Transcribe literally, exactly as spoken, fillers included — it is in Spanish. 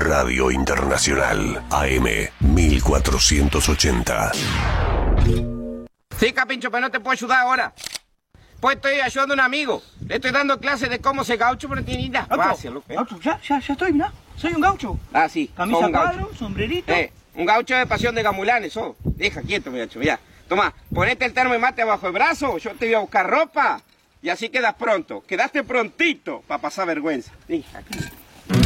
Radio Internacional, A M mil cuatrocientos ochenta. Sí, Capincho, pero no te puedo ayudar ahora. Pues estoy ayudando a un amigo. Le estoy dando clases de cómo ser gaucho, pero no tiene ni nada. Gracias, loco. Gaucho, ya, ya, ya estoy, mirá. Soy un gaucho. Ah, sí. Camisa un gaucho. cuadro, sombrerito. Eh, un gaucho de pasión de gamulanes, oh. Deja quieto, muchacho, ya. Toma, ponete el termo de mate abajo el brazo, yo te voy a buscar ropa. Y así quedas pronto. Quedaste prontito para pasar vergüenza. Deja aquí.